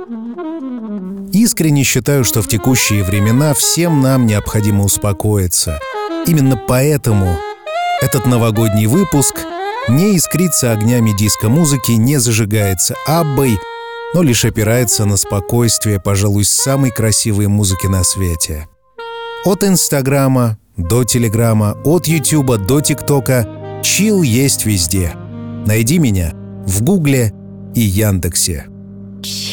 Искренне считаю, что в текущие времена всем нам необходимо успокоиться. Именно поэтому этот новогодний выпуск не искрится огнями диско-музыки, не зажигается Аббой, но лишь опирается на спокойствие, пожалуй, самой красивой музыки на свете. От Инстаграма до Телеграма, от Ютуба до ТикТока чилл есть везде. Найди меня в Гугле и Яндексе.